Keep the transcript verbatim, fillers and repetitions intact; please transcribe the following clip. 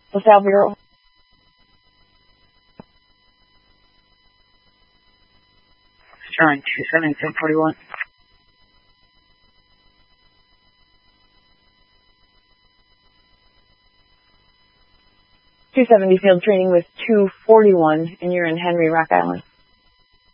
LaSalle Bureau. Starring two seven ten forty-one. two seventy field training with two forty-one, and you're in Henry, Rock Island.